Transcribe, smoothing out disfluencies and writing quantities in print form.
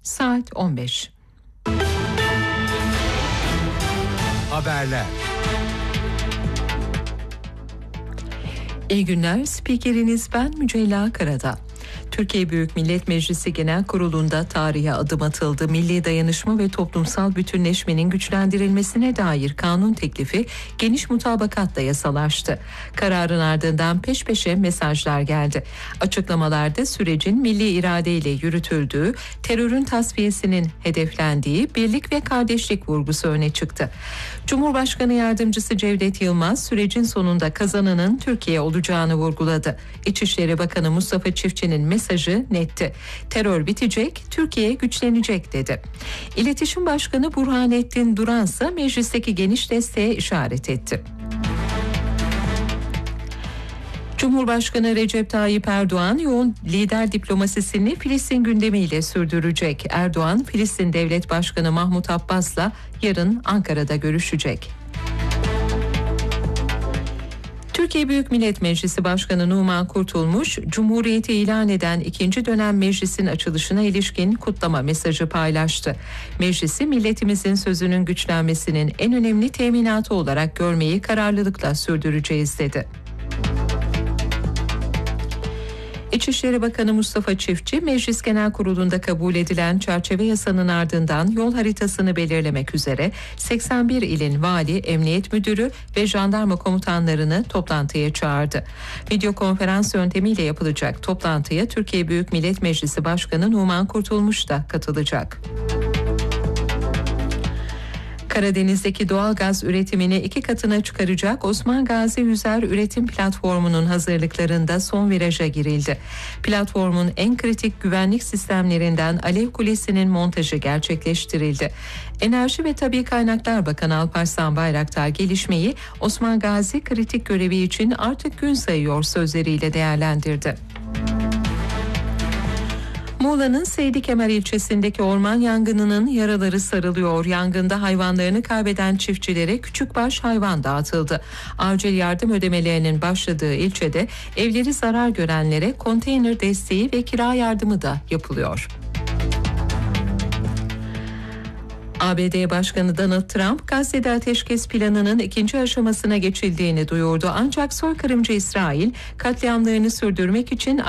saat 15. Haberler. İyi günler, spikeriniz ben Mücella Karadağ. Türkiye Büyük Millet Meclisi Genel Kurulu'nda tarihe adım atıldı. Milli dayanışma ve toplumsal bütünleşmenin güçlendirilmesine dair kanun teklifi geniş mutabakatla yasalaştı. Kararın ardından peş peşe mesajlar geldi. Açıklamalarda sürecin milli iradeyle yürütüldüğü, terörün tasfiyesinin hedeflendiği, birlik ve kardeşlik vurgusu öne çıktı. Cumhurbaşkanı Yardımcısı Cevdet Yılmaz sürecin sonunda kazananın Türkiye olacağını vurguladı. İçişleri Bakanı Mustafa Çiftçi'nin mesajı netti. Terör bitecek, Türkiye güçlenecek dedi. İletişim Başkanı Burhanettin Duran ise meclisteki geniş desteğe işaret etti. Cumhurbaşkanı Recep Tayyip Erdoğan yoğun lider diplomasisini Filistin gündemiyle sürdürecek. Erdoğan, Filistin Devlet Başkanı Mahmut Abbas'la yarın Ankara'da görüşecek. Türkiye Büyük Millet Meclisi Başkanı Numan Kurtulmuş, Cumhuriyeti ilan eden 2. dönem meclisin açılışına ilişkin kutlama mesajı paylaştı. Meclisi milletimizin sözünün güçlenmesinin en önemli teminatı olarak görmeyi kararlılıkla sürdüreceğiz dedi. İçişleri Bakanı Mustafa Çiftçi, Meclis Genel Kurulu'nda kabul edilen çerçeve yasanın ardından yol haritasını belirlemek üzere 81 ilin vali, emniyet müdürü ve jandarma komutanlarını toplantıya çağırdı. Video konferans yöntemiyle yapılacak toplantıya Türkiye Büyük Millet Meclisi Başkanı Numan Kurtulmuş da katılacak. Karadeniz'deki doğalgaz üretimini 2 katına çıkaracak Osman Gazi Yüzer Üretim Platformu'nun hazırlıklarında son viraja girildi. Platformun en kritik güvenlik sistemlerinden Alev Kulesi'nin montajı gerçekleştirildi. Enerji ve Tabii Kaynaklar Bakanı Alparslan Bayraktar gelişmeyi Osman Gazi kritik görevi için artık gün sayıyor sözleriyle değerlendirdi. Muğla'nın Seydikemer ilçesindeki orman yangınının yaraları sarılıyor. Yangında hayvanlarını kaybeden çiftçilere küçükbaş hayvan dağıtıldı. Acil yardım ödemelerinin başladığı ilçede evleri zarar görenlere konteyner desteği ve kira yardımı da yapılıyor. ABD Başkanı Donald Trump, Gazze'de ateşkes planının 2. aşamasına geçildiğini duyurdu. Ancak soykırımcı İsrail katliamlarını sürdürmek için